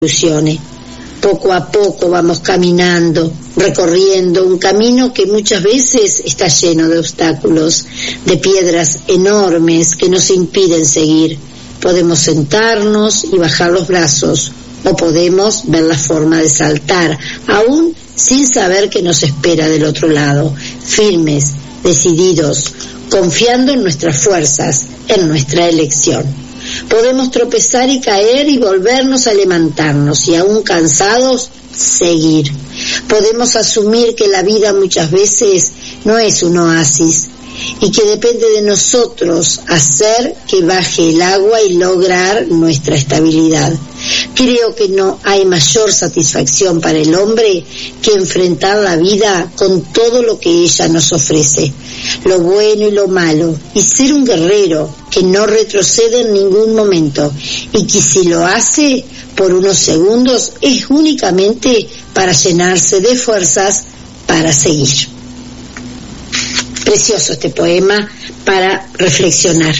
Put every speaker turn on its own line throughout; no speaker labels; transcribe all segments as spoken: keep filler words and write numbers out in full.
solucione. Poco a poco vamos caminando, recorriendo un camino que muchas veces está lleno de obstáculos, de piedras enormes que nos impiden seguir. Podemos sentarnos y bajar los brazos, o podemos ver la forma de saltar, aún sin saber qué nos espera del otro lado, firmes, decididos, confiando en nuestras fuerzas, en nuestra elección. Podemos tropezar y caer y volvernos a levantarnos y aún cansados, seguir. Podemos asumir que la vida muchas veces no es un oasis y que depende de nosotros hacer que baje el agua y lograr nuestra estabilidad. Creo que no hay mayor satisfacción para el hombre que enfrentar la vida con todo lo que ella nos ofrece, lo bueno y lo malo, y ser un guerrero que no retrocede en ningún momento, y que si lo hace por unos segundos es únicamente para llenarse de fuerzas para seguir. Precioso este poema para reflexionar.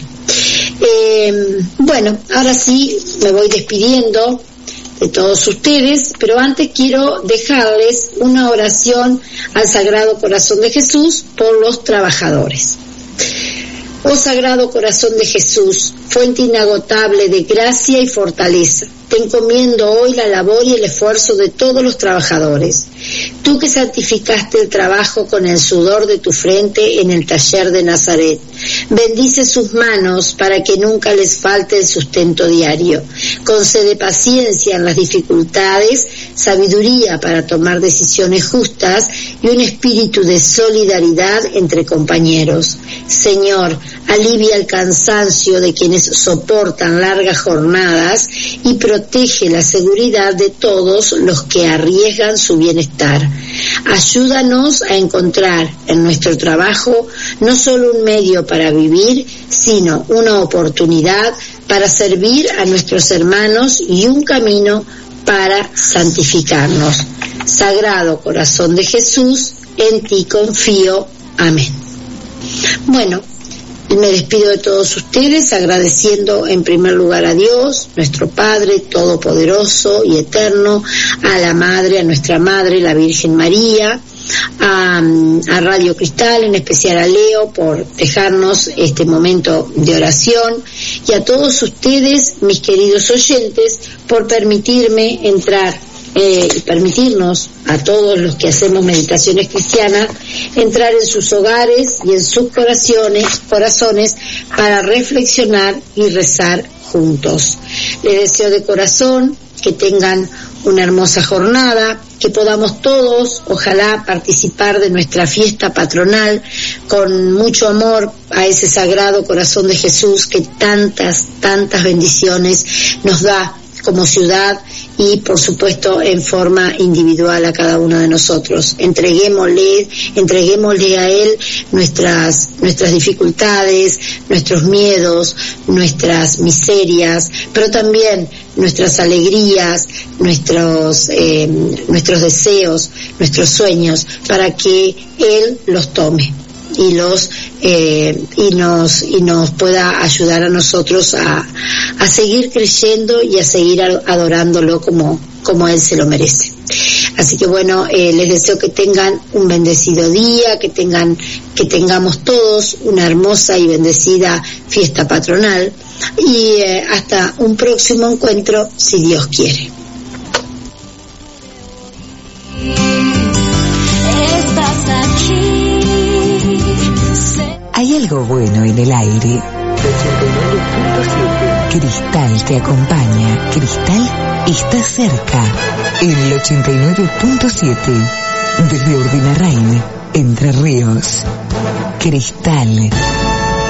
Eh, bueno, ahora sí me voy despidiendo de todos ustedes, pero antes quiero dejarles una oración al Sagrado Corazón de Jesús por los trabajadores. Oh Sagrado Corazón de Jesús, fuente inagotable de gracia y fortaleza, te encomiendo hoy la labor y el esfuerzo de todos los trabajadores. Tú que santificaste el trabajo con el sudor de tu frente en el taller de Nazaret, bendice sus manos para que nunca les falte el sustento diario. Concede paciencia en las dificultades, sabiduría para tomar decisiones justas y un espíritu de solidaridad entre compañeros. Señor, alivia el cansancio de quienes soportan largas jornadas y protege la seguridad de todos los que arriesgan su bienestar. Ayúdanos a encontrar en nuestro trabajo no solo un medio para vivir, sino una oportunidad para servir a nuestros hermanos y un camino para santificarnos. Sagrado Corazón de Jesús, en ti confío. Amén. Bueno, me despido de todos ustedes agradeciendo en primer lugar a Dios, nuestro Padre Todopoderoso y Eterno, a la Madre, a nuestra Madre, la Virgen María, a, a Radio Cristal, en especial a Leo por dejarnos este momento de oración, y a todos ustedes, mis queridos oyentes, por permitirme entrar Eh, y permitirnos a todos los que hacemos meditaciones cristianas entrar en sus hogares y en sus corazones, corazones para reflexionar y rezar juntos. Les deseo de corazón que tengan una hermosa jornada, que podamos todos, ojalá, participar de nuestra fiesta patronal con mucho amor a ese Sagrado Corazón de Jesús que tantas, tantas bendiciones nos da como ciudad y por supuesto en forma individual a cada uno de nosotros. Entreguémosle, entreguémosle a Él nuestras, nuestras dificultades, nuestros miedos, nuestras miserias, pero también nuestras alegrías, nuestros, eh, nuestros deseos, nuestros sueños, para que Él los tome y los eh, y nos y nos pueda ayudar a nosotros a, a seguir creyendo y a seguir adorándolo como como Él se lo merece. Así que bueno, eh, les deseo que tengan un bendecido día, que tengan que tengamos todos una hermosa y bendecida fiesta patronal, y eh, hasta un próximo encuentro, si Dios quiere.
Estás aquí.
Hay algo bueno en el aire. Cristal te acompaña. Cristal está cerca. En el ochenta y nueve punto siete. Desde Urdinarrain, Entre Ríos. Cristal.